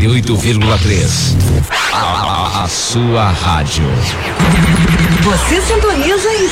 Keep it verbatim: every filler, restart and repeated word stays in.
e oito vírgula três. A, a, a sua rádio. Você sintoniza em